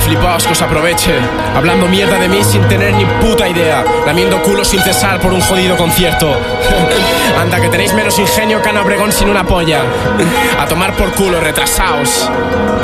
flipaos que os aproveche. Hablando mierda de mí sin tener ni puta idea. Lamiendo culo sin cesar por un jodido concierto. Anda, que tenéis menos ingenio que Ana Obregón sin una polla. A tomar por culo, retrasaos.